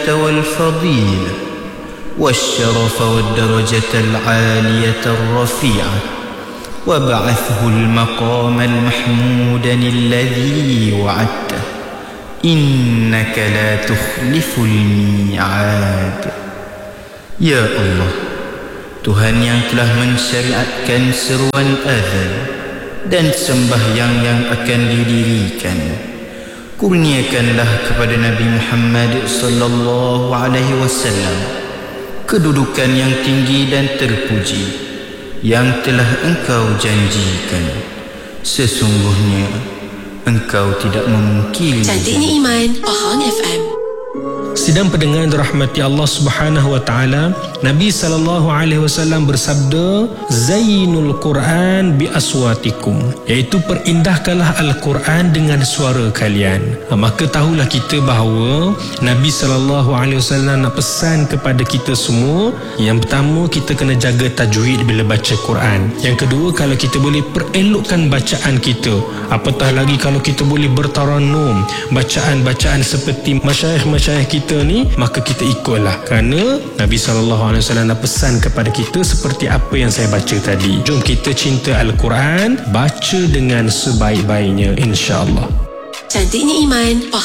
والفضيلة والشرف والدرجة العالية الرفيعة وابعثه المقام المحمود الذي وعدته إنك لا تخلف الميعاد. Ya Allah, Tuhan yang telah mensyariatkan seruan azan dan sembahyang yang akan didirikan, kurniakanlah kepada Nabi Muhammad sallallahu alaihi wasallam kedudukan yang tinggi dan terpuji yang telah Engkau janjikan. Sesungguhnya Engkau tidak memungkiri. Cantiknya Iman, Pahang FM. Sidang pendengar dirahmati Allah Subhanahu wa taala, Nabi sallallahu alaihi wasallam bersabda, "Zainul Quran bi aswatikum", iaitu perindahkanlah Al-Quran dengan suara kalian. Maka tahulah kita bahawa Nabi sallallahu alaihi wasallam nak pesan kepada kita semua, yang pertama kita kena jaga tajwid bila baca Quran. Yang kedua, kalau kita boleh perelokkan bacaan kita, apatah lagi kalau kita boleh bertarannum bacaan-bacaan seperti masyayikh-masyayikh kita ni, maka kita ikutlah, kerana Nabi SAW dah pesan kepada kita seperti apa yang saya baca tadi. Jom kita cinta Al-Quran, baca dengan sebaik-baiknya, insya-Allah. Cantiknya Iman,